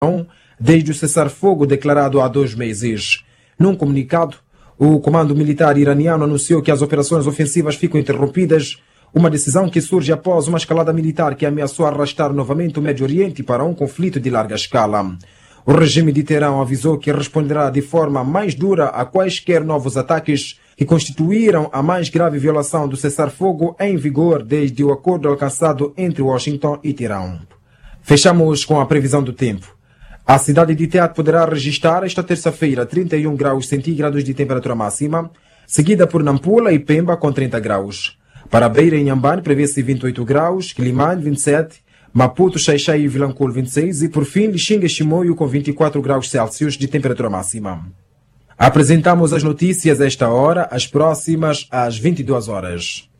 desde o cessar-fogo declarado há 2 meses. Num comunicado, o comando militar iraniano anunciou que as operações ofensivas ficam interrompidas, uma decisão que surge após uma escalada militar que ameaçou arrastar novamente o Médio Oriente para um conflito de larga escala. O regime de Teherão avisou que responderá de forma mais dura a quaisquer novos ataques que constituíram a mais grave violação do cessar-fogo em vigor desde o acordo alcançado entre Washington e Teherão. Fechamos com a previsão do tempo. A cidade de Teat poderá registrar esta terça-feira 31 graus centígrados de temperatura máxima, seguida por Nampula e Pemba com 30 graus. Para Beira e Inhambane prevê-se 28 graus, Quilimane 27, Maputo, Xai-Xai e Vilanculo 26 e por fim Lixinga e Chimoio com 24 graus Celsius de temperatura máxima. Apresentamos as notícias a esta hora, as próximas às 22 horas.